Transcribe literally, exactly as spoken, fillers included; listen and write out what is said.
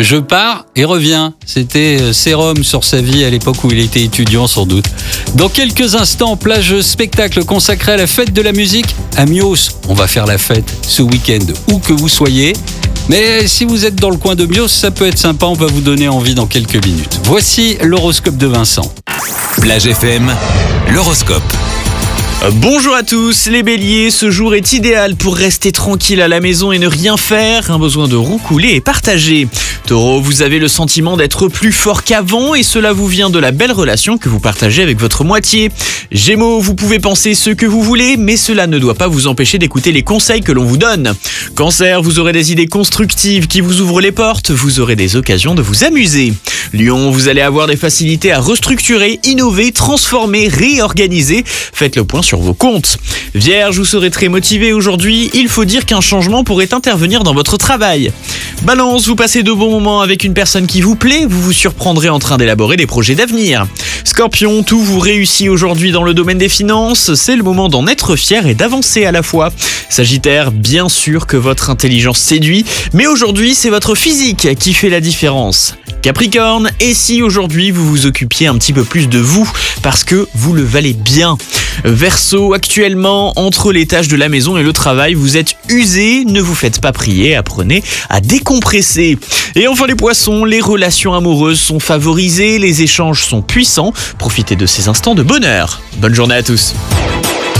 je pars et reviens. C'était sérum sur sa vie à l'époque où il était étudiant sans doute. Dans quelques instants, plage spectacle consacré à la fête de la musique à Mios. On va faire la fête ce week-end où que vous soyez. Mais si vous êtes dans le coin de Mios, ça peut être sympa, on va vous donner envie dans quelques minutes. Voici l'horoscope de Vincent. Plage F M, l'horoscope. Bonjour à tous, les béliers, ce jour est idéal pour rester tranquille à la maison et ne rien faire, un besoin de roucouler est partagé. Taureau, vous avez le sentiment d'être plus fort qu'avant et cela vous vient de la belle relation que vous partagez avec votre moitié. Gémeaux, vous pouvez penser ce que vous voulez, mais cela ne doit pas vous empêcher d'écouter les conseils que l'on vous donne. Cancer, vous aurez des idées constructives qui vous ouvrent les portes, vous aurez des occasions de vous amuser. Lion, vous allez avoir des facilités à restructurer, innover, transformer, réorganiser. Faites le point sur vos comptes. Vierge, vous serez très motivé aujourd'hui. Il faut dire qu'un changement pourrait intervenir dans votre travail. Balance, vous passez de bons moments avec une personne qui vous plaît. Vous vous surprendrez en train d'élaborer des projets d'avenir. Scorpion, tout vous réussit aujourd'hui dans le domaine des finances. C'est le moment d'en être fier et d'avancer à la fois. Sagittaire, bien sûr que votre intelligence séduit, mais aujourd'hui c'est votre physique qui fait la différence. Capricorne, et si aujourd'hui vous vous occupiez un petit peu plus de vous parce que vous le valez bien. Verseau, actuellement, entre les tâches de la maison et le travail, vous êtes usé, ne vous faites pas prier, apprenez à décompresser. Et enfin les poissons, les relations amoureuses sont favorisées, les échanges sont puissants, profitez de ces instants de bonheur. Bonne journée à tous.